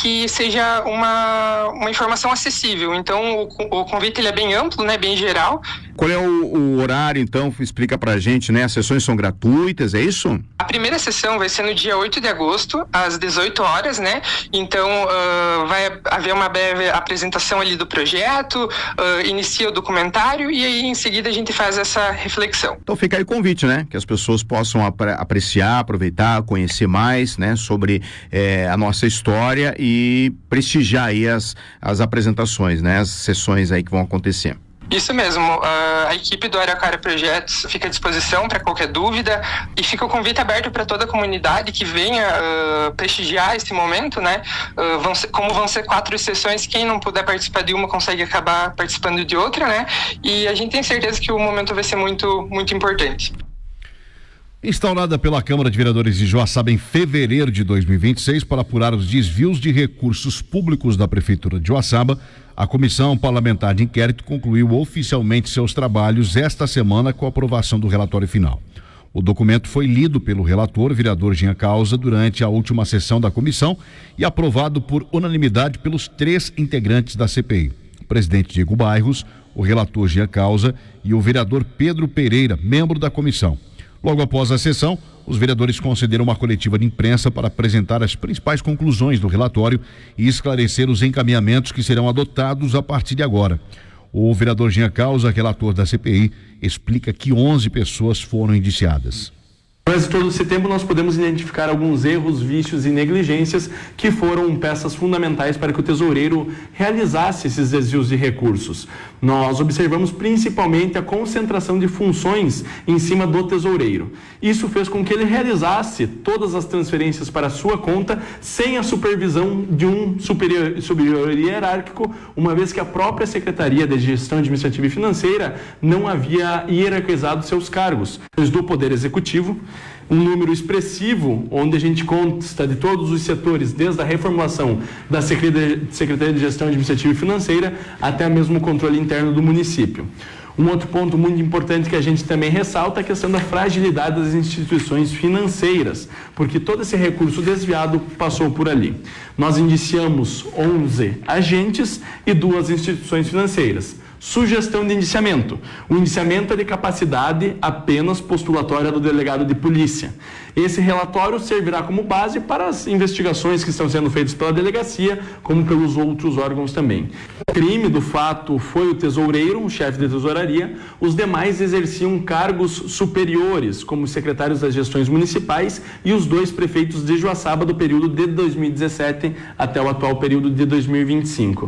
que seja uma informação acessível. Então, o convite ele é bem amplo, né, bem geral. Qual é o horário, então? Explica pra gente, né? As sessões são gratuitas, é isso? A primeira sessão vai ser no dia 8 de agosto, às 18 horas, né? Então, vai haver uma breve apresentação ali do projeto, inicia o documentário e aí, em seguida, a gente faz essa reflexão. Então, fica aí o convite, né? Que as pessoas possam apreciar, aproveitar, conhecer mais, né? Sobre a nossa história e prestigiar aí as apresentações, né? As sessões aí que vão acontecer. Isso mesmo, a equipe do Araucária Projetos fica à disposição para qualquer dúvida e fica o convite aberto para toda a comunidade que venha prestigiar esse momento, né? Como vão ser 4 sessões, quem não puder participar de uma consegue acabar participando de outra, né? E a gente tem certeza que o momento vai ser muito, muito importante. Instaurada pela Câmara de Vereadores de Joaçaba em fevereiro de 2026 para apurar os desvios de recursos públicos da Prefeitura de Joaçaba, a Comissão Parlamentar de Inquérito concluiu oficialmente seus trabalhos esta semana com a aprovação do relatório final. O documento foi lido pelo relator, vereador Jean Causa, durante a última sessão da comissão e aprovado por unanimidade pelos 3 integrantes da CPI: o presidente Diego Bairros, o relator Jean Causa e o vereador Pedro Pereira, membro da comissão. Logo após a sessão, os vereadores concederam uma coletiva de imprensa para apresentar as principais conclusões do relatório e esclarecer os encaminhamentos que serão adotados a partir de agora. O vereador Jean Causa, relator da CPI, explica que 11 pessoas foram indiciadas. Durante todo setembro, nós podemos identificar alguns erros, vícios e negligências que foram peças fundamentais para que o tesoureiro realizasse esses desvios de recursos. Nós observamos principalmente a concentração de funções em cima do tesoureiro. Isso fez com que ele realizasse todas as transferências para a sua conta sem a supervisão de um superior hierárquico, uma vez que a própria Secretaria de Gestão Administrativa e Financeira não havia hierarquizado seus cargos. Do Poder Executivo, um número expressivo, onde a gente consta de todos os setores, desde a reformulação da Secretaria de Gestão Administrativa e Financeira até mesmo o controle interno do município. Um outro ponto muito importante que a gente também ressalta é a questão da fragilidade das instituições financeiras, porque todo esse recurso desviado passou por ali. Nós indiciamos 11 agentes e 2 instituições financeiras. Sugestão de indiciamento. O indiciamento é de capacidade apenas postulatória do delegado de polícia. Esse relatório servirá como base para as investigações que estão sendo feitas pela delegacia, como pelos outros órgãos também. O crime do fato foi o tesoureiro, o chefe de tesouraria. Os demais exerciam cargos superiores, como secretários das gestões municipais e os 2 prefeitos de Joaçaba do período de 2017 até o atual período de 2025.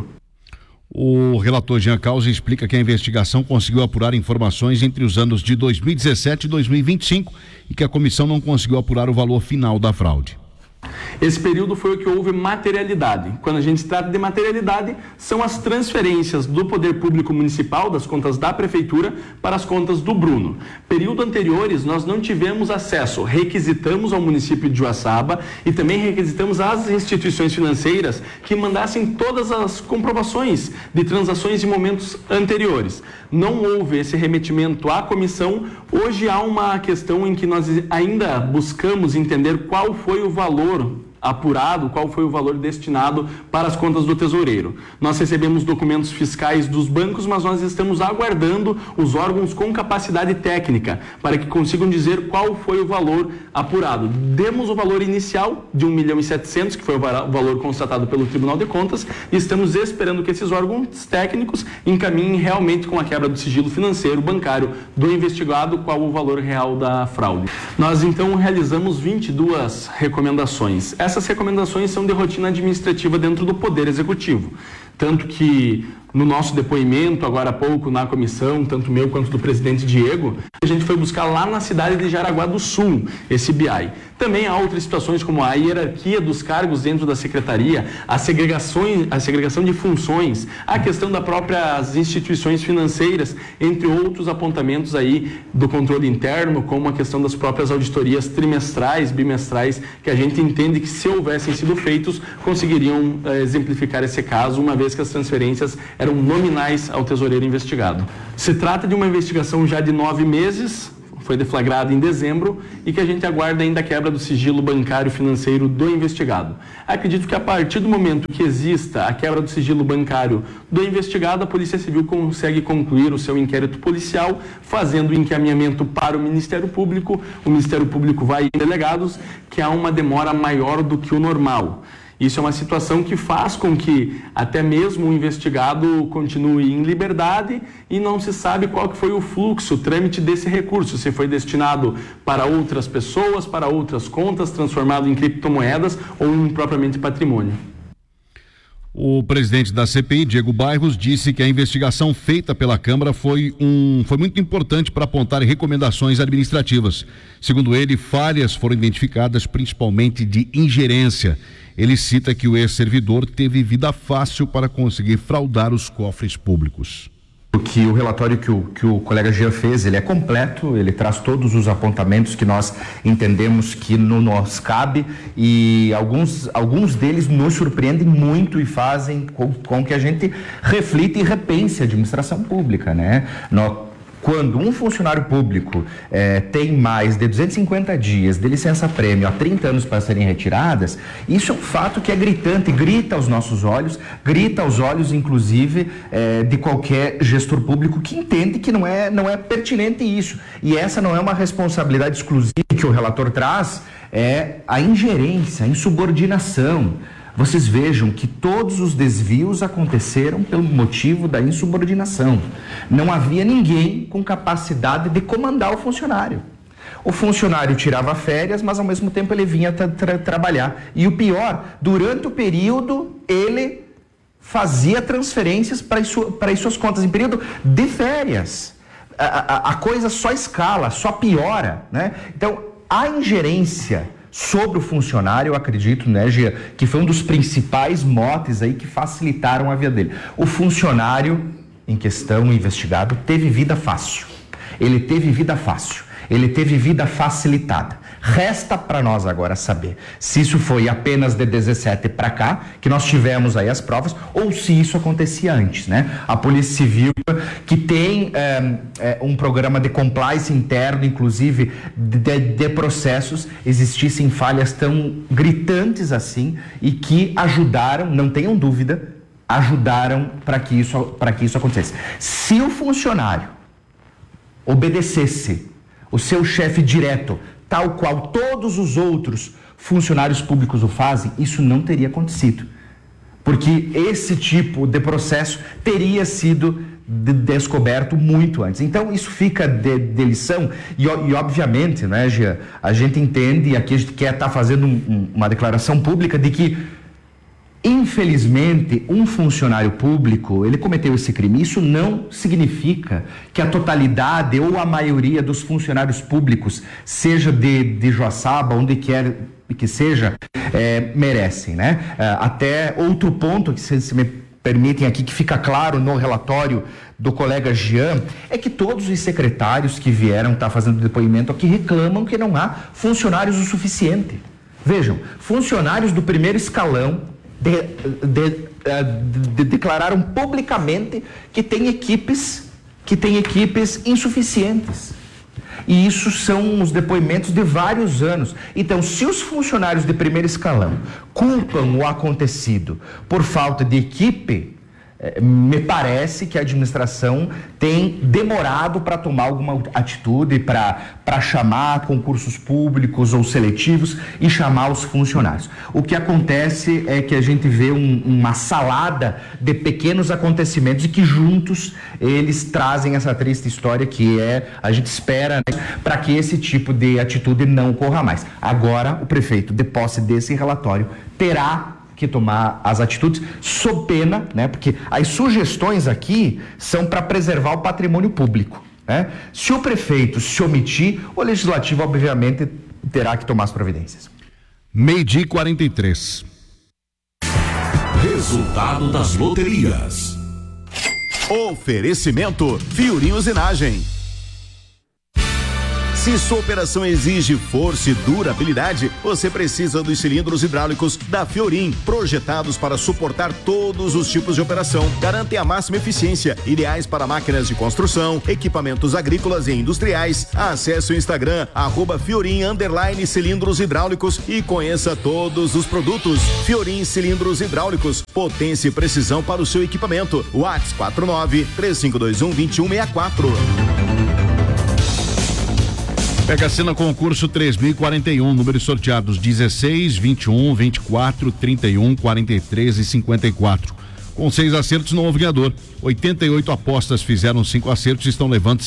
O relator Jean Causa explica que a investigação conseguiu apurar informações entre os anos de 2017 e 2025 e que a comissão não conseguiu apurar o valor final da fraude. Esse período foi o que houve materialidade. Quando a gente trata de materialidade, são as transferências do poder público municipal, das contas da prefeitura, para as contas do Bruno. Período anteriores, nós não tivemos acesso. Requisitamos ao município de Joaçaba e também requisitamos às instituições financeiras que mandassem todas as comprovações de transações de momentos anteriores. Não houve esse remetimento à comissão. Hoje há uma questão em que nós ainda buscamos entender qual foi o valor apurado, qual foi o valor destinado para as contas do tesoureiro. Nós recebemos documentos fiscais dos bancos, mas nós estamos aguardando os órgãos com capacidade técnica para que consigam dizer qual foi o valor apurado. Demos o valor inicial de 1.700.000, que foi o valor constatado pelo Tribunal de Contas, e estamos esperando que esses órgãos técnicos encaminhem realmente com a quebra do sigilo financeiro bancário do investigado qual o valor real da fraude. Nós então realizamos 22 recomendações. Essas recomendações são de rotina administrativa dentro do Poder Executivo. Tanto que no nosso depoimento, agora há pouco, na comissão, tanto meu quanto do presidente Diego, a gente foi buscar lá na cidade de Jaraguá do Sul esse BI. Também há outras situações como a hierarquia dos cargos dentro da secretaria, a segregação de funções, a questão das próprias instituições financeiras, entre outros apontamentos aí do controle interno, como a questão das próprias auditorias trimestrais, bimestrais, que a gente entende que se houvessem sido feitos, conseguiriam exemplificar esse caso, uma vez que as transferências eram nominais ao tesoureiro investigado. Se trata de uma investigação já de 9 meses, foi deflagrado em dezembro e que a gente aguarda ainda a quebra do sigilo bancário financeiro do investigado. Acredito que a partir do momento que exista a quebra do sigilo bancário do investigado, a Polícia Civil consegue concluir o seu inquérito policial, fazendo o encaminhamento para o Ministério Público. O Ministério Público vai em delegados, que há uma demora maior do que o normal. Isso é uma situação que faz com que até mesmo o investigado continue em liberdade e não se sabe qual que foi o fluxo, o trâmite desse recurso, se foi destinado para outras pessoas, para outras contas, transformado em criptomoedas ou em propriamente patrimônio. O presidente da CPI, Diego Bairros, disse que a investigação feita pela Câmara foi muito importante para apontar recomendações administrativas. Segundo ele, falhas foram identificadas principalmente de ingerência. Ele cita que o ex-servidor teve vida fácil para conseguir fraudar os cofres públicos. Que o relatório que o colega Jean fez, ele é completo, ele traz todos os apontamentos que nós entendemos que nos cabe e alguns deles nos surpreendem muito e fazem com que a gente reflita e repense a administração pública, né? Quando um funcionário público tem mais de 250 dias de licença-prêmio há 30 anos para serem retiradas, isso é um fato que é gritante, grita aos nossos olhos, grita aos olhos, inclusive, de qualquer gestor público que entende que não é pertinente isso. E essa não é uma responsabilidade exclusiva que o relator traz, é a ingerência, a insubordinação. Vocês vejam que todos os desvios aconteceram pelo motivo da insubordinação. Não havia ninguém com capacidade de comandar o funcionário. O funcionário tirava férias, mas ao mesmo tempo ele vinha trabalhar. E o pior, durante o período, ele fazia transferências para as suas contas em período de férias. A coisa só escala, só piora, né? Então, a ingerência sobre o funcionário, eu acredito, né, Gia, que foi um dos principais motes aí que facilitaram a vida dele. O funcionário em questão, investigado, teve vida fácil. Ele teve vida fácil. Ele teve vida facilitada. Resta para nós agora saber se isso foi apenas de 17 para cá, que nós tivemos aí as provas, ou se isso acontecia antes, né? A Polícia Civil, que tem um programa de compliance interno, inclusive de processos, existissem falhas tão gritantes assim e que ajudaram, não tenham dúvida, ajudaram para que isso acontecesse. Se o funcionário obedecesse o seu chefe direto, tal qual todos os outros funcionários públicos o fazem, isso não teria acontecido. Porque esse tipo de processo teria sido descoberto muito antes. Então, isso fica de lição e obviamente, né, Gia, a gente entende e aqui a gente quer estar fazendo uma declaração pública de que, infelizmente, um funcionário público, ele cometeu esse crime. Isso não significa que a totalidade ou a maioria dos funcionários públicos, seja de Joaçaba, onde quer que seja, merecem, né? Até outro ponto que se me permitem aqui, que fica claro no relatório do colega Jean, é que todos os secretários que vieram estar fazendo depoimento aqui reclamam que não há funcionários o suficiente. Vejam, funcionários do primeiro escalão declararam publicamente que tem equipes insuficientes. E isso são os depoimentos de vários anos. Então, se os funcionários de primeiro escalão culpam o acontecido por falta de equipe, me parece que a administração tem demorado para tomar alguma atitude, para chamar concursos públicos ou seletivos e chamar os funcionários. O que acontece é que a gente vê uma salada de pequenos acontecimentos e que juntos eles trazem essa triste história que a gente espera, né, para que esse tipo de atitude não ocorra mais. Agora, o prefeito, de posse desse relatório, terá que tomar as atitudes sob pena, né? Porque as sugestões aqui são para preservar o patrimônio público, né? Se o prefeito se omitir, o legislativo obviamente terá que tomar as providências. 12h43. Resultado das loterias. Oferecimento Fiori Usinagem. Se sua operação exige força e durabilidade, você precisa dos cilindros hidráulicos da Fiorin, projetados para suportar todos os tipos de operação. Garantem a máxima eficiência, ideais para máquinas de construção, equipamentos agrícolas e industriais. Acesse o Instagram @Fiorin_cilindros hidráulicos e conheça todos os produtos. Fiorin Cilindros Hidráulicos, potência e precisão para o seu equipamento. WhatsApp 49-3521-2164. Pega a cena concurso 3041, números sorteados 16, 21, 24, 31, 43 e 54. Com 6 acertos não houve ganhador. 88 apostas fizeram 5 acertos e estão levando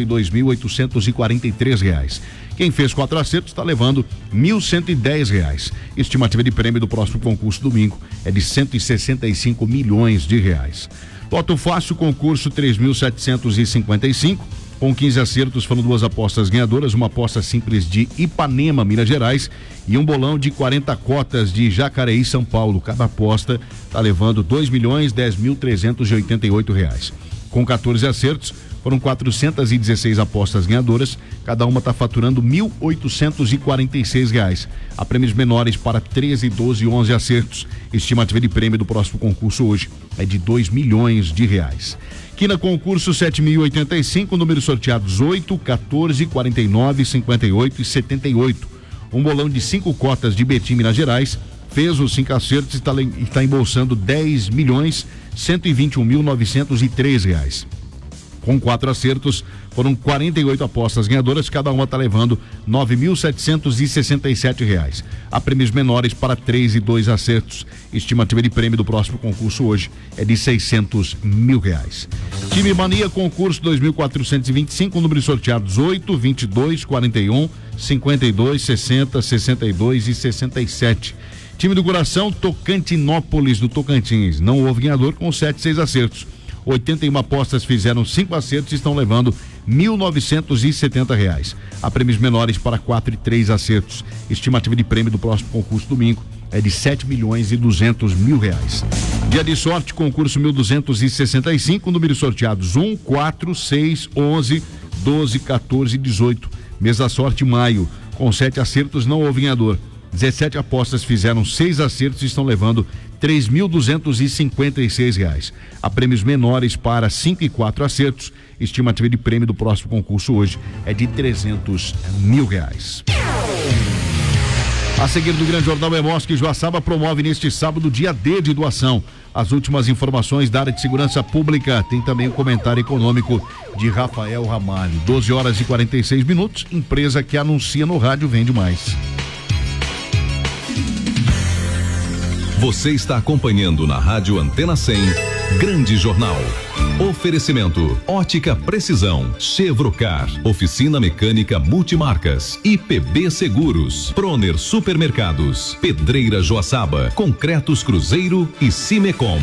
R$52.843. Quem fez 4 acertos está levando R$1.110. Estimativa de prêmio do próximo concurso domingo é de R$165 milhões. Loto Fácil, concurso 3.755. Com 15 acertos foram 2 apostas ganhadoras, uma aposta simples de Ipanema, Minas Gerais, e um bolão de 40 cotas de Jacareí, São Paulo. Cada aposta está levando R$2.10.388. Com 14 acertos, foram 416 apostas ganhadoras, cada uma está faturando R$1.846. Há prêmios menores para 13, 12 e 11 acertos. Estimativa de prêmio do próximo concurso hoje é de R$2 milhões. Quina concurso 7.085, números sorteados 8, 14, 49, 58 e 78. Um bolão de 5 cotas de Betim, Minas Gerais, fez os 5 acertos e está embolsando R$10.121.903. Com 4 acertos, foram 48 apostas ganhadoras, cada uma está levando R$9.767. Há prêmios menores para 3 e 2 acertos. Estimativa de prêmio do próximo concurso hoje é de R$600 mil. Time Mania, concurso 2.425, números sorteados 8, 22, 41, 52, 60, 62 e 67. Time do coração, Tocantinópolis do Tocantins. Não houve ganhador, com 7, 6 acertos. 81 apostas fizeram 5 acertos e estão levando R$1.970. Há prêmios menores para 4 e 3 acertos. Estimativa de prêmio do próximo concurso domingo é de R$7.200.000. Dia de sorte, concurso 1.265, números sorteados 1, 4, 6, 11, 12, 14 e 18. Mês da sorte, maio. Com 7 acertos não houve ganhador. 17 apostas fizeram 6 acertos e estão levando R$3.256. Há prêmios menores para 5 e 4 acertos. Estimativa de prêmio do próximo concurso hoje é de R$300 mil. A seguir do Grande Jornal Emosc, Joaçaba promove neste sábado dia D de doação. As últimas informações da área de segurança pública. Tem também o comentário econômico de Rafael Ramalho. 12 horas e 46 minutos. Empresa que anuncia no rádio vende mais. Você está acompanhando na Rádio Antena 100, Grande Jornal. Oferecimento: Ótica Precisão, Chevrocar, Oficina Mecânica Multimarcas, IPB Seguros, Proner Supermercados, Pedreira Joaçaba, Concretos Cruzeiro e Cimecom.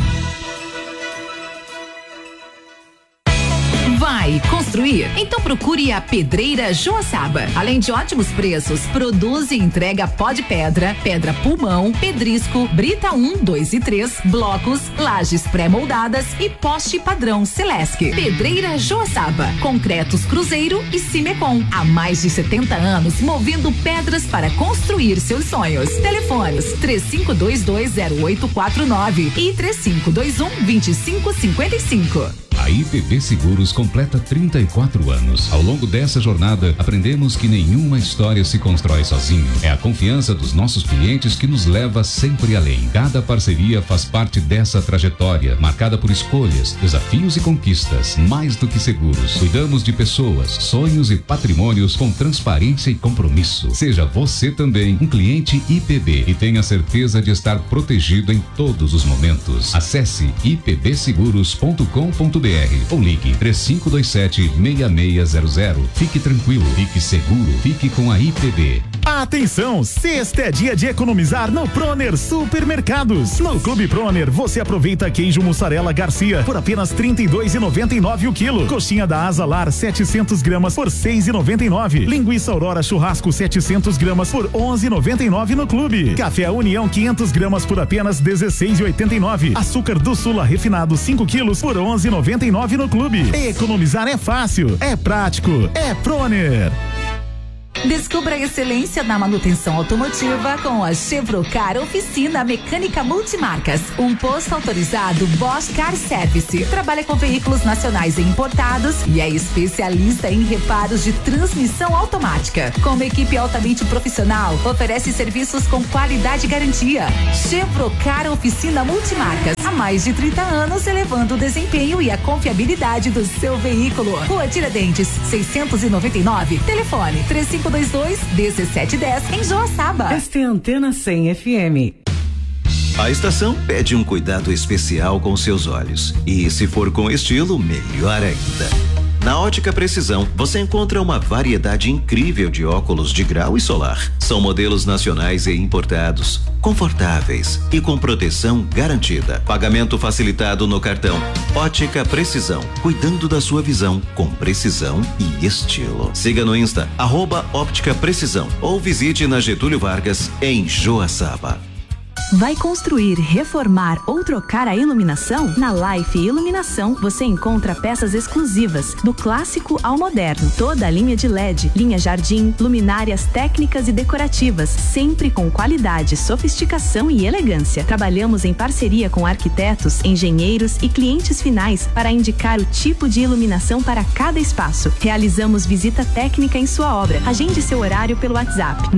Vai construir? Então procure a Pedreira Joaçaba. Além de ótimos preços, produz e entrega pó de pedra, pedra pulmão, pedrisco, brita 1, 2 e 3, blocos, lajes pré-moldadas e poste padrão Celesc. Pedreira Joaçaba, Concretos Cruzeiro e Cimecom. Há mais de 70 anos movendo pedras para construir seus sonhos. Telefones 35220849 e 3521-2555. A IPB Seguros completa 34 anos. Ao longo dessa jornada, aprendemos que nenhuma história se constrói sozinho. É a confiança dos nossos clientes que nos leva sempre além. Cada parceria faz parte dessa trajetória, marcada por escolhas, desafios e conquistas. Mais do que seguros, cuidamos de pessoas, sonhos e patrimônios com transparência e compromisso. Seja você também um cliente IPB e tenha certeza de estar protegido em todos os momentos. Acesse ipbseguros.com.br ou ligue 3527-6600. Fique tranquilo, fique seguro, fique com a IPB. Atenção, sexta é dia de economizar no Proner Supermercados. No Clube Proner, você aproveita queijo mussarela Garcia por apenas R$ 32,99 o quilo. Coxinha da Asa Lar 700 gramas por R$ 6,99. Linguiça Aurora Churrasco 700 gramas por R$ 11,99 no Clube. Café União 500 gramas por apenas R$ 16,89. Açúcar do Sula refinado 5 quilos por R$ 11,99 no Clube. Economizar é fácil, é prático, é Proner. Descubra a excelência na manutenção automotiva com a Chevrocar Oficina Mecânica Multimarcas. Um posto autorizado Bosch Car Service. Trabalha com veículos nacionais e importados e é especialista em reparos de transmissão automática. Com uma equipe altamente profissional, oferece serviços com qualidade e garantia. Chevrocar Oficina Multimarcas. Há mais de 30 anos, elevando o desempenho e a confiabilidade do seu veículo. Rua Tiradentes, 699. Telefone 3522-1710 em Joaçaba. Esta é a Antena 100 FM. A estação pede um cuidado especial com seus olhos. E se for com estilo, melhor ainda. Na Ótica Precisão, você encontra uma variedade incrível de óculos de grau e solar. São modelos nacionais e importados, confortáveis e com proteção garantida. Pagamento facilitado no cartão. Ótica Precisão, cuidando da sua visão com precisão e estilo. Siga no Insta, @Óptica Precisão, ou visite na Getúlio Vargas, em Joaçaba. Vai construir, reformar ou trocar a iluminação? Na Life Iluminação você encontra peças exclusivas, do clássico ao moderno. Toda a linha de LED, linha jardim, luminárias técnicas e decorativas, sempre com qualidade, sofisticação e elegância. Trabalhamos em parceria com arquitetos, engenheiros e clientes finais para indicar o tipo de iluminação para cada espaço. Realizamos visita técnica em sua obra. Agende seu horário pelo WhatsApp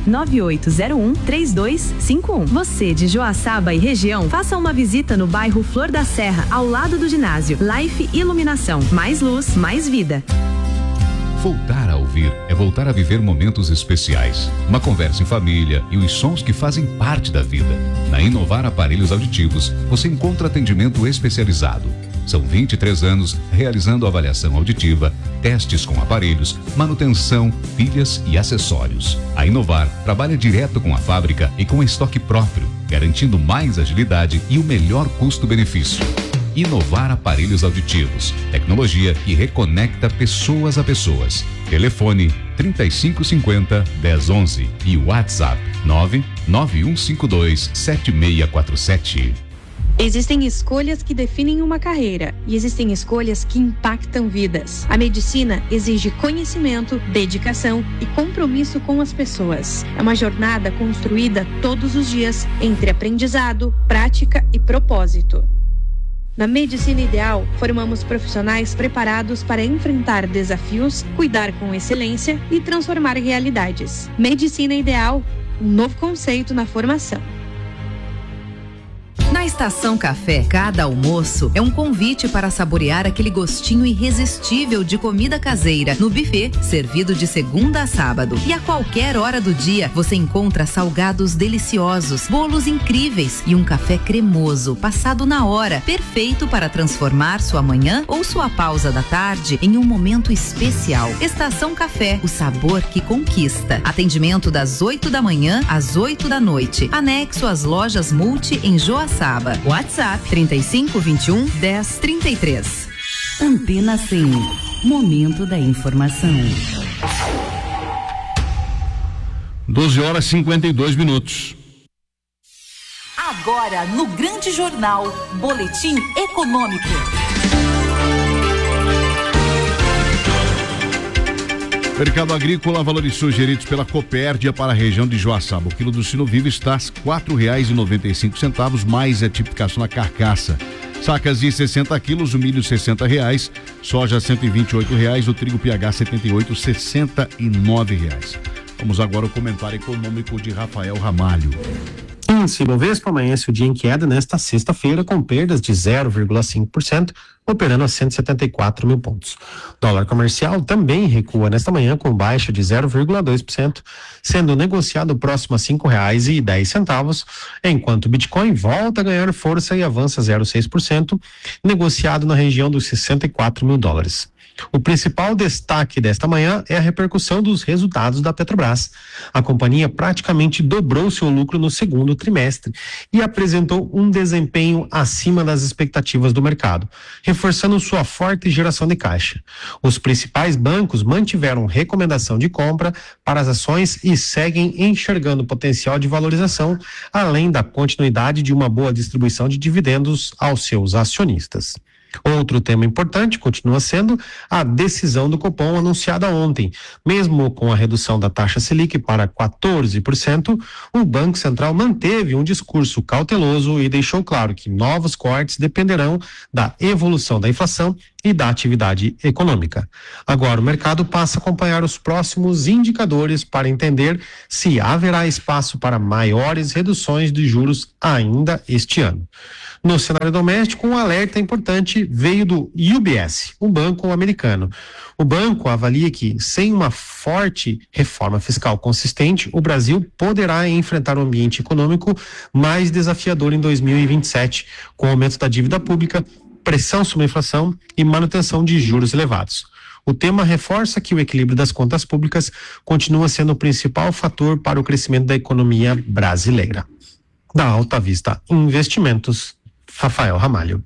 998013251. Você de Joaçaba e região, faça uma visita no bairro Flor da Serra, ao lado do ginásio. Life Iluminação, mais luz, mais vida. Voltar a ouvir é voltar a viver momentos especiais, uma conversa em família e os sons que fazem parte da vida. Na Inovar Aparelhos Auditivos, você encontra atendimento especializado. São 23 anos realizando avaliação auditiva, testes com aparelhos, manutenção, pilhas e acessórios. A Inovar trabalha direto com a fábrica e com estoque próprio, garantindo mais agilidade e o melhor custo-benefício. Inovar Aparelhos Auditivos, tecnologia que reconecta pessoas a pessoas. Telefone 3550-1011 e WhatsApp 99152-7647. Existem escolhas que definem uma carreira e existem escolhas que impactam vidas. A medicina exige conhecimento, dedicação e compromisso com as pessoas. É uma jornada construída todos os dias entre aprendizado, prática e propósito. Na Medicina Ideal, formamos profissionais preparados para enfrentar desafios, cuidar com excelência e transformar realidades. Medicina Ideal, um novo conceito na formação. Na Estação Café, cada almoço é um convite para saborear aquele gostinho irresistível de comida caseira no buffet, servido de segunda a sábado. E a qualquer hora do dia, você encontra salgados deliciosos, bolos incríveis e um café cremoso, passado na hora, perfeito para transformar sua manhã ou sua pausa da tarde em um momento especial. Estação Café, o sabor que conquista. Atendimento das 8 da manhã às 8 da noite. Anexo às lojas Multi em Joaçaba. WhatsApp 3521-1033. Antena 100. Momento da informação. 12h52. Agora no Grande Jornal, Boletim Econômico. Mercado agrícola, valores sugeridos pela Copérdia para a região de Joaçaba. O quilo do sino vivo está a R$ 4,95, mais a tipificação na carcaça. Sacas de 60 quilos, o milho R$ 60, soja R$ 128, o trigo PH 78, R$ 69. Vamos agora ao comentário econômico de Rafael Ramalho. Índice Bovespa amanhece o dia em queda nesta sexta-feira com perdas de 0,5%, operando a 174 mil pontos. Dólar comercial também recua nesta manhã com baixa de 0,2%, sendo negociado próximo a R$ 5,10, enquanto o Bitcoin volta a ganhar força e avança 0,6%, negociado na região dos 64 mil dólares. O principal destaque desta manhã é a repercussão dos resultados da Petrobras. A companhia praticamente dobrou seu lucro no segundo trimestre e apresentou um desempenho acima das expectativas do mercado, reforçando sua forte geração de caixa. Os principais bancos mantiveram recomendação de compra para as ações e seguem enxergando potencial de valorização, além da continuidade de uma boa distribuição de dividendos aos seus acionistas. Outro tema importante continua sendo a decisão do Copom anunciada ontem. Mesmo com a redução da taxa Selic para 14%, o Banco Central manteve um discurso cauteloso e deixou claro que novos cortes dependerão da evolução da inflação e da atividade econômica. Agora o mercado passa a acompanhar os próximos indicadores para entender se haverá espaço para maiores reduções de juros ainda este ano. No cenário doméstico, um alerta importante veio do UBS, um banco americano. O banco avalia que, sem uma forte reforma fiscal consistente, o Brasil poderá enfrentar um ambiente econômico mais desafiador em 2027, com o aumento da dívida pública, pressão sobre a inflação e manutenção de juros elevados. O tema reforça que o equilíbrio das contas públicas continua sendo o principal fator para o crescimento da economia brasileira. Da Alta Vista Investimentos, Rafael Ramalho.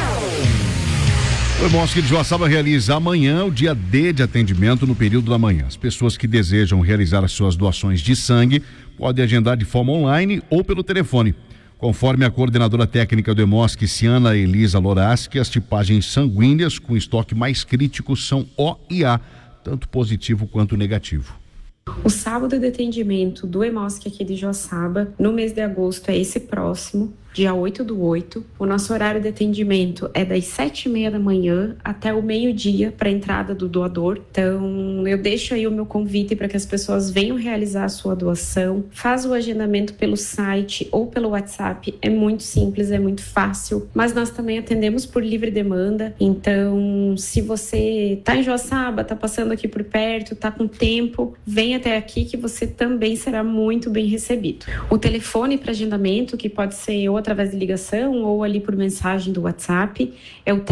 O Mosque de Joaçaba realiza amanhã o dia D de atendimento no período da manhã. As pessoas que desejam realizar as suas doações de sangue podem agendar de forma online ou pelo telefone. Conforme a coordenadora técnica do Hemosc, Ciana Elisa Loraschi, as tipagens sanguíneas com estoque mais crítico são O e A, tanto positivo quanto negativo. O sábado de atendimento do Hemosc aqui de Joaçaba, no mês de agosto, é esse próximo, dia 8/8. O nosso horário de atendimento é das 7:30 da manhã até o meio-dia para a entrada do doador. Então, eu deixo aí o meu convite para que as pessoas venham realizar a sua doação. Faz o agendamento pelo site ou pelo WhatsApp. É muito simples, é muito fácil. Mas nós também atendemos por livre demanda. Então, se você está em Joaçaba, está passando aqui por perto, está com tempo, vem até aqui que você também será muito bem recebido. O telefone para agendamento, que pode ser ou através de ligação ou ali por mensagem do WhatsApp, é o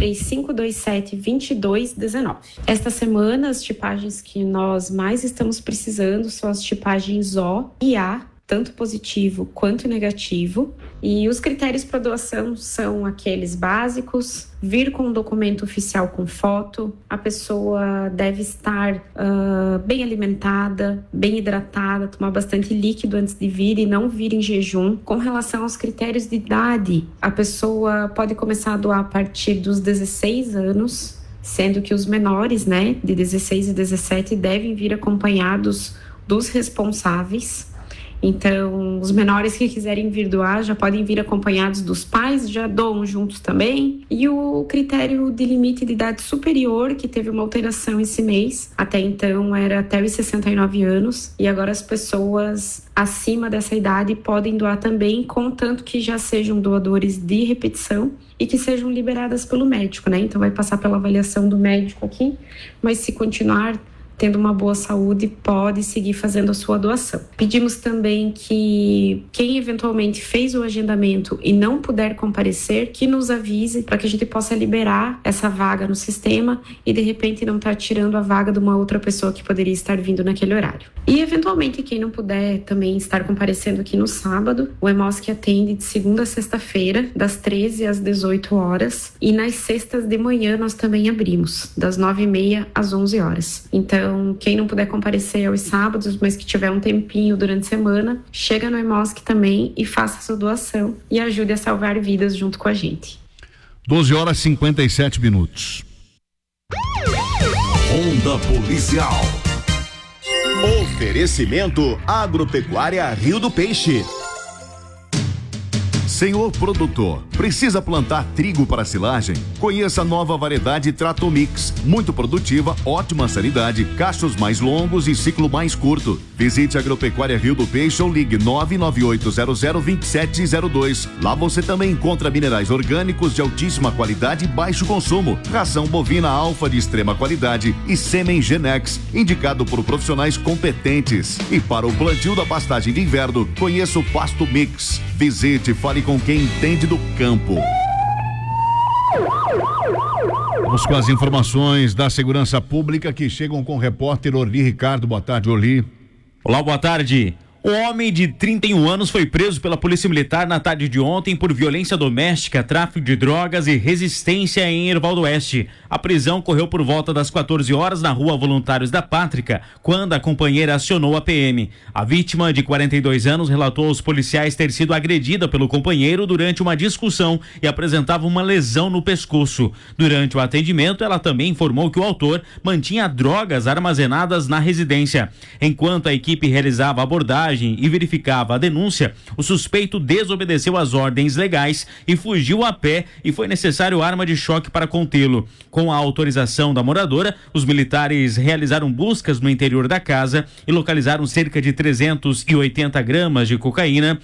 3527-2219. Esta semana, as tipagens que nós mais estamos precisando são as tipagens O e A, tanto positivo quanto negativo. E os critérios para doação são aqueles básicos: vir com um documento oficial com foto, a pessoa deve estar bem alimentada, bem hidratada, tomar bastante líquido antes de vir e não vir em jejum. Com relação aos critérios de idade, a pessoa pode começar a doar a partir dos 16 anos, sendo que os menores, né, de 16 e 17, devem vir acompanhados dos responsáveis. Então, os menores que quiserem vir doar já podem vir acompanhados dos pais, já doam juntos também. E o critério de limite de idade superior, que teve uma alteração esse mês, até então era até os 69 anos, e agora as pessoas acima dessa idade podem doar também, contanto que já sejam doadores de repetição e que sejam liberadas pelo médico, né? Então vai passar pela avaliação do médico aqui, mas se continuar tendo uma boa saúde, pode seguir fazendo a sua doação. Pedimos também que quem eventualmente fez o agendamento e não puder comparecer, que nos avise para que a gente possa liberar essa vaga no sistema e de repente não estar tirando a vaga de uma outra pessoa que poderia estar vindo naquele horário. E eventualmente quem não puder também estar comparecendo aqui no sábado, o Hemosc atende de segunda a sexta-feira, das 13 às 18 horas, e nas sextas de manhã nós também abrimos, das 9:30 às 11 horas. Então, quem não puder comparecer aos sábados, mas que tiver um tempinho durante a semana, chega no Hemosc também e faça a sua doação e ajude a salvar vidas junto com a gente. 12h57. Onda Policial. Oferecimento Agropecuária Rio do Peixe. Senhor produtor, precisa plantar trigo para silagem? Conheça a nova variedade Tratomix, muito produtiva, ótima sanidade, cachos mais longos e ciclo mais curto. Visite a Agropecuária Rio do Peixe ou ligue 998002702. Lá você também encontra minerais orgânicos de altíssima qualidade e baixo consumo, ração bovina alfa de extrema qualidade e sêmen Genex, indicado por profissionais competentes. E para o plantio da pastagem de inverno, conheça o Pasto Mix. Visite e fale com quem entende do campo. Vamos com as informações da segurança pública que chegam com o repórter Orli Ricardo. Boa tarde, Orli. Olá, boa tarde. Um homem de 31 anos foi preso pela Polícia Militar na tarde de ontem por violência doméstica, tráfico de drogas e resistência em Herval do Oeste. A prisão ocorreu por volta das 14 horas na rua Voluntários da Pátria, quando a companheira acionou a PM. A vítima, de 42 anos, relatou aos policiais ter sido agredida pelo companheiro durante uma discussão e apresentava uma lesão no pescoço. Durante o atendimento, ela também informou que o autor mantinha drogas armazenadas na residência. Enquanto a equipe realizava a abordagem e verificava a denúncia, o suspeito desobedeceu às ordens legais e fugiu a pé, e foi necessário arma de choque para contê-lo. Com a autorização da moradora, os militares realizaram buscas no interior da casa e localizaram cerca de 380 gramas de cocaína,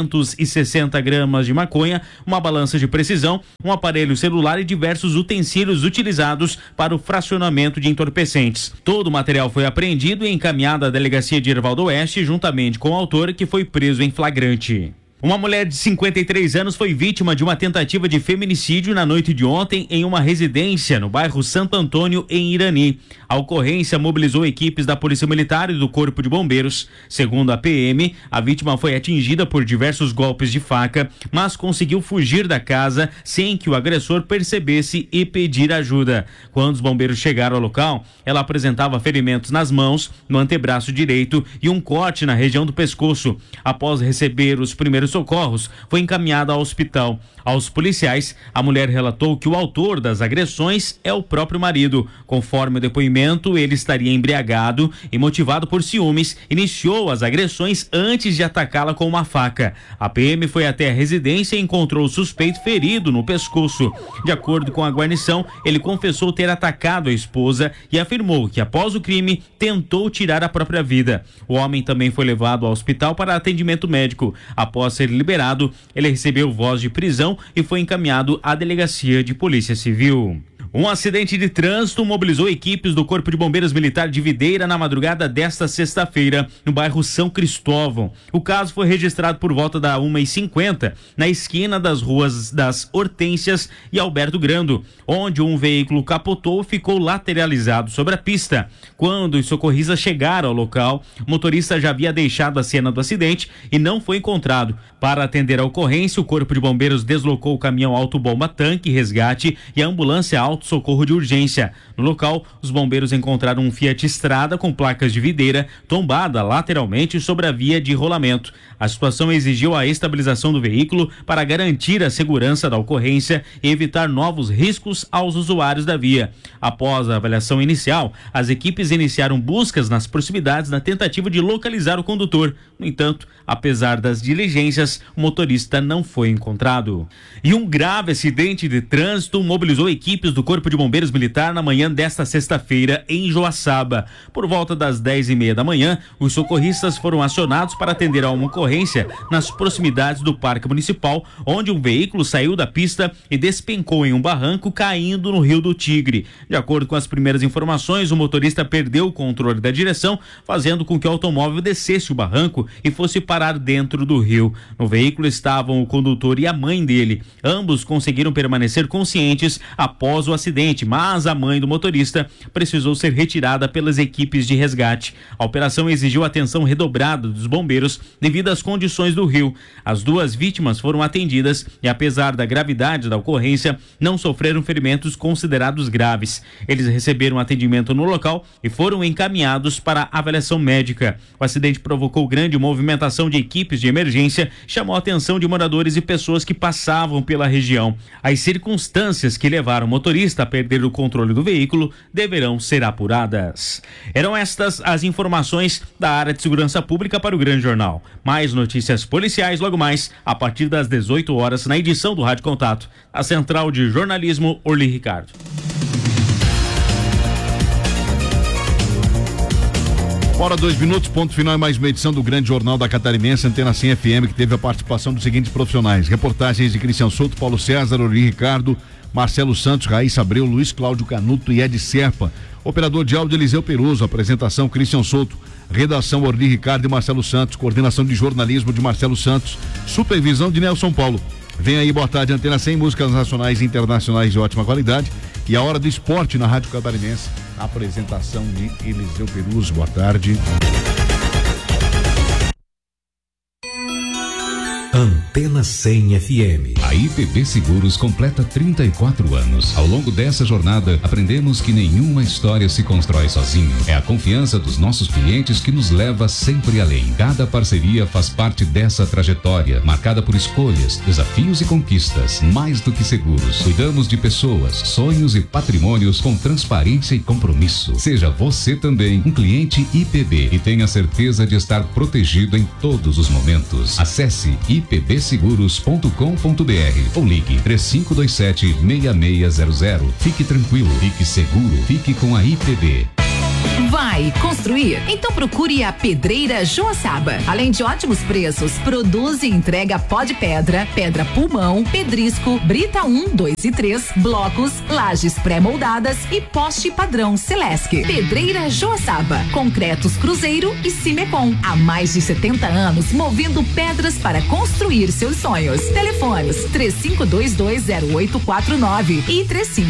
560 gramas de maconha, uma balança de precisão, um aparelho celular e diversos utensílios utilizados para o fracionamento de entorpecentes. Todo o material foi apreendido e encaminhado à delegacia de Herval do Oeste, juntamente com o autor, que foi preso em flagrante. Uma mulher de 53 anos foi vítima de uma tentativa de feminicídio na noite de ontem em uma residência no bairro Santo Antônio, em Irani. A ocorrência mobilizou equipes da Polícia Militar e do Corpo de Bombeiros. Segundo a PM, a vítima foi atingida por diversos golpes de faca, mas conseguiu fugir da casa sem que o agressor percebesse e pedir ajuda. Quando os bombeiros chegaram ao local, ela apresentava ferimentos nas mãos, no antebraço direito e um corte na região do pescoço. Após receber os primeiros socorros, foi encaminhada ao hospital. Aos policiais, a mulher relatou que o autor das agressões é o próprio marido. Conforme o depoimento, ele estaria embriagado e, motivado por ciúmes, iniciou as agressões antes de atacá-la com uma faca. A PM foi até a residência e encontrou o suspeito ferido no pescoço. De acordo com a guarnição, ele confessou ter atacado a esposa e afirmou que, após o crime, tentou tirar a própria vida. O homem também foi levado ao hospital para atendimento médico. Após ser liberado, ele recebeu voz de prisão e foi encaminhado à delegacia de Polícia Civil. Um acidente de trânsito mobilizou equipes do Corpo de Bombeiros Militar de Videira na madrugada desta sexta-feira, no bairro São Cristóvão. O caso foi registrado por volta da 1h50, na esquina das ruas das Hortênsias e Alberto Grando, onde um veículo capotou e ficou lateralizado sobre a pista. Quando os socorristas chegaram ao local, o motorista já havia deixado a cena do acidente e não foi encontrado. Para atender a ocorrência, o Corpo de Bombeiros deslocou o caminhão autobomba-tanque resgate e a ambulância socorro de urgência. No local, os bombeiros encontraram um Fiat Strada com placas de videira tombada lateralmente sobre a via de rolamento. A situação exigiu a estabilização do veículo para garantir a segurança da ocorrência e evitar novos riscos aos usuários da via. Após a avaliação inicial, as equipes iniciaram buscas nas proximidades na tentativa de localizar o condutor. No entanto, apesar das diligências, o motorista não foi encontrado. E um grave acidente de trânsito mobilizou equipes do Corpo de Bombeiros Militar na manhã desta sexta-feira em Joaçaba. Por volta das 10h30 da manhã, os socorristas foram acionados para atender a uma ocorrência nas proximidades do Parque Municipal, onde um veículo saiu da pista e despencou em um barranco, caindo no Rio do Tigre. De acordo com as primeiras informações, o motorista perdeu o controle da direção, fazendo com que o automóvel descesse o barranco e fosse parar dentro do rio. No veículo estavam o condutor e a mãe dele. Ambos conseguiram permanecer conscientes após o acidente, mas a mãe do motorista precisou ser retirada pelas equipes de resgate. A operação exigiu atenção redobrada dos bombeiros devido às condições do rio. As duas vítimas foram atendidas e, apesar da gravidade da ocorrência, não sofreram ferimentos considerados graves. Eles receberam atendimento no local e foram encaminhados para avaliação médica. O acidente provocou grande movimentação de equipes de emergência, chamou a atenção de moradores e pessoas que passavam pela região. As circunstâncias que levaram o motorista a perder o controle do veículo deverão ser apuradas. Eram estas as informações da área de segurança pública para o Grande Jornal. Mais notícias policiais logo mais, a partir das 18 horas, na edição do Rádio Contato. A Central de Jornalismo, Orli Ricardo. Hora 2 minutos, ponto final em mais uma edição do Grande Jornal da Catarinense, Antena 100 FM, que teve a participação dos seguintes profissionais: reportagens de Cristian Souto, Paulo César, Orli Ricardo, Marcelo Santos, Raíssa Abreu, Luiz Cláudio Canuto e Ed Serpa. Operador de áudio, Eliseu Peruso. Apresentação, Cristian Souto. Redação, Orli Ricardo e Marcelo Santos. Coordenação de jornalismo de Marcelo Santos. Supervisão de Nelson Paulo. Vem aí, boa tarde, Antena 100, músicas nacionais e internacionais de ótima qualidade. E a hora do esporte na Rádio Catarinense. Apresentação de Eliseu Peruso. Boa tarde. Antena 100 FM. A IPB Seguros completa 34 anos. Ao longo dessa jornada, aprendemos que nenhuma história se constrói sozinho. É a confiança dos nossos clientes que nos leva sempre além. Cada parceria faz parte dessa trajetória, marcada por escolhas, desafios e conquistas. Mais do que seguros, cuidamos de pessoas, sonhos e patrimônios com transparência e compromisso. Seja você também um cliente IPB e tenha certeza de estar protegido em todos os momentos. Acesse ipbseguros.com.br ou ligue 3527-6600. Fique tranquilo, fique seguro, fique com a IPB. Vai construir? Então procure a Pedreira Joaçaba. Além de ótimos preços, produz e entrega pó de pedra, pedra pulmão, pedrisco, brita 1, 2 e 3, blocos, lajes pré-moldadas e poste padrão Celesc. Pedreira Joaçaba. Concretos Cruzeiro e Cimecon. Há mais de 70 anos movendo pedras para construir seus sonhos. Telefones 35220849 e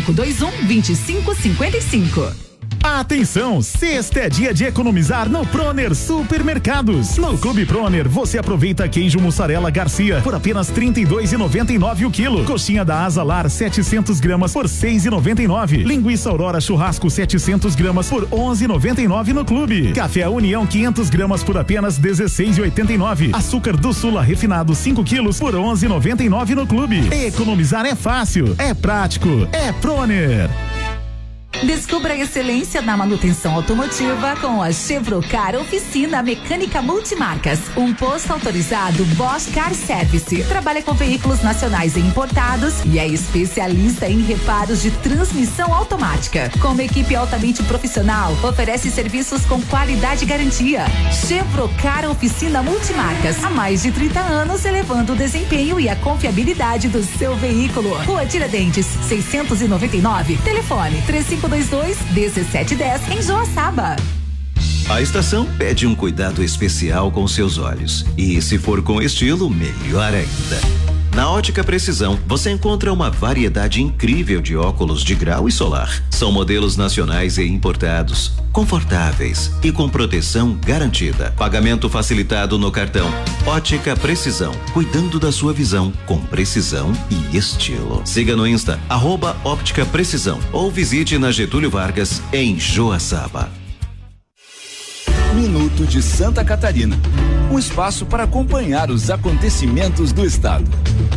3521-2555. Atenção, sexta é dia de economizar no Proner Supermercados. No Clube Proner, você aproveita queijo mussarela Garcia por apenas R$ 32,99 o quilo. Coxinha da Asa Lar 700 gramas por R$ 6,99. Linguiça Aurora Churrasco 700 gramas por R$ 11,99 no Clube. Café União 500 gramas por apenas R$ 16,89. Açúcar do Sula refinado 5 quilos por R$ 11,99 no Clube. Economizar é fácil, é prático, é Proner. Descubra a excelência na manutenção automotiva com a Chevrocar Oficina Mecânica Multimarcas. Um posto autorizado Bosch Car Service. Trabalha com veículos nacionais e importados e é especialista em reparos de transmissão automática. Com uma equipe altamente profissional, oferece serviços com qualidade e garantia. Chevrocar Oficina Multimarcas. Há mais de 30 anos, elevando o desempenho e a confiabilidade do seu veículo. Rua Tiradentes, 699. Telefone 3522-1710 em Joaçaba. A estação pede um cuidado especial com seus olhos. E se for com estilo, melhor ainda. Na Ótica Precisão, você encontra uma variedade incrível de óculos de grau e solar. São modelos nacionais e importados, confortáveis e com proteção garantida. Pagamento facilitado no cartão. Ótica Precisão, cuidando da sua visão com precisão e estilo. Siga no Insta, @Óptica Precisão ou visite na Getúlio Vargas, em Joaçaba. Minuto de Santa Catarina. Um espaço para acompanhar os acontecimentos do estado.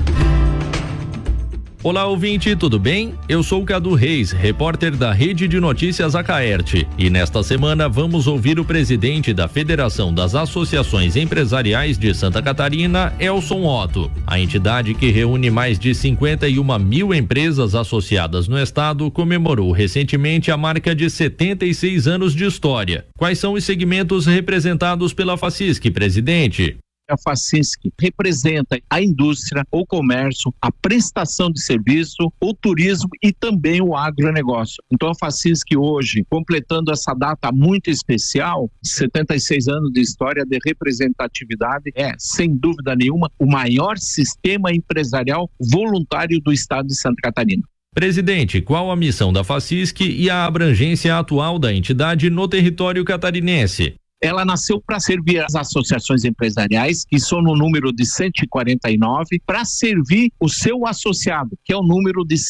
Olá, ouvinte, tudo bem? Eu sou o Cadu Reis, repórter da Rede de Notícias Acaerte. E nesta semana vamos ouvir o presidente da Federação das Associações Empresariais de Santa Catarina, Elson Otto. A entidade, que reúne mais de 51 mil empresas associadas no estado, comemorou recentemente a marca de 76 anos de história. Quais são os segmentos representados pela FACISC, presidente? A FACISC representa a indústria, o comércio, a prestação de serviço, o turismo e também o agronegócio. Então a FACISC hoje, completando essa data muito especial, 76 anos de história de representatividade, é, sem dúvida nenhuma, o maior sistema empresarial voluntário do estado de Santa Catarina. Presidente, qual a missão da FACISC e a abrangência atual da entidade no território catarinense? Ela nasceu para servir as associações empresariais, que são no número de 149, para servir o seu associado, que é o número de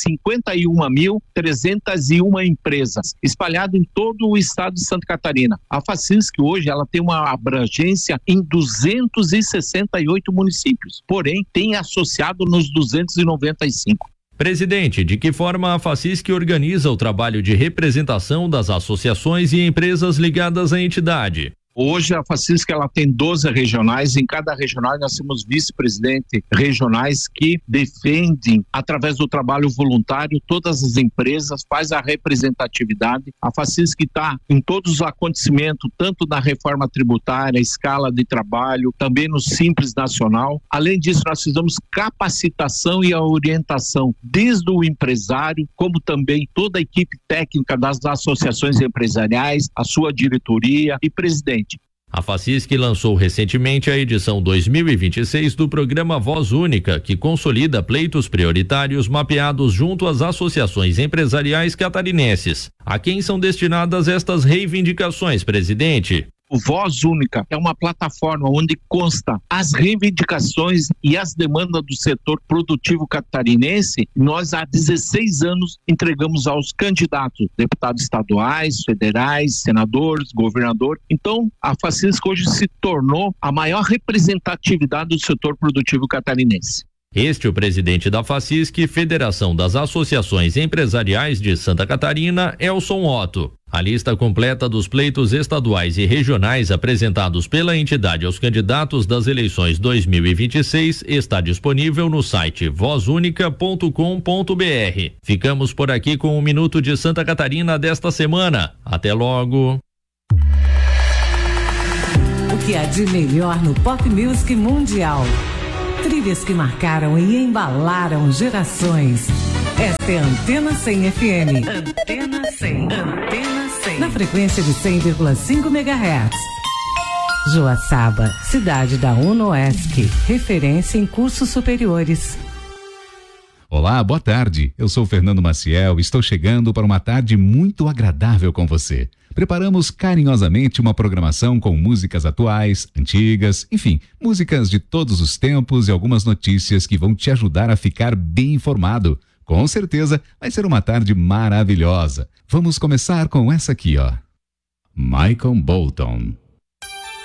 51.301 empresas, espalhado em todo o estado de Santa Catarina. A FACISC hoje ela tem uma abrangência em 268 municípios, porém tem associado nos 295. Presidente, de que forma a FACISC organiza o trabalho de representação das associações e empresas ligadas à entidade? Hoje a FACISC ela tem 12 regionais, em cada regional nós temos vice-presidente regionais que defendem, através do trabalho voluntário, todas as empresas, faz a representatividade. A FACISC está em todos os acontecimentos, tanto na reforma tributária, escala de trabalho, também no Simples Nacional. Além disso, nós fizemos capacitação e a orientação, desde o empresário, como também toda a equipe técnica das associações empresariais, a sua diretoria e presidente. A FACISC lançou recentemente a edição 2026 do programa Voz Única, que consolida pleitos prioritários mapeados junto às associações empresariais catarinenses. A quem são destinadas estas reivindicações, presidente? O Voz Única é uma plataforma onde consta as reivindicações e as demandas do setor produtivo catarinense. Nós, há 16 anos, entregamos aos candidatos, deputados estaduais, federais, senadores, governador. Então, a Facisc hoje se tornou a maior representatividade do setor produtivo catarinense. Este é o presidente da Facisc, Federação das Associações Empresariais de Santa Catarina, Elson Otto. A lista completa dos pleitos estaduais e regionais apresentados pela entidade aos candidatos das eleições 2026 está disponível no site vozunica.com.br. Ficamos por aqui com o Minuto de Santa Catarina desta semana. Até logo. O que há de melhor no pop music mundial? Trilhas que marcaram e embalaram gerações. Esta é a Antena 100 FM. Antena 100. Antena 100. Na frequência de 100,5 MHz. Joaçaba, cidade da UNOESC, referência em cursos superiores. Olá, boa tarde. Eu sou Fernando Maciel e estou chegando para uma tarde muito agradável com você. Preparamos carinhosamente uma programação com músicas atuais, antigas, enfim, músicas de todos os tempos e algumas notícias que vão te ajudar a ficar bem informado. Com certeza vai ser uma tarde maravilhosa. Vamos começar com essa aqui, ó. Michael Bolton.